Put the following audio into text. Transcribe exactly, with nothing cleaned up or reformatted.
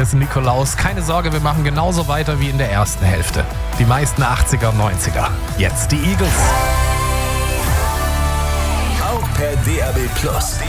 hier ist Nikolaus. Keine Sorge, wir machen genauso weiter wie in der ersten Hälfte. Die meisten achtziger und neunziger. Jetzt die Eagles. Auch per D A B Plus.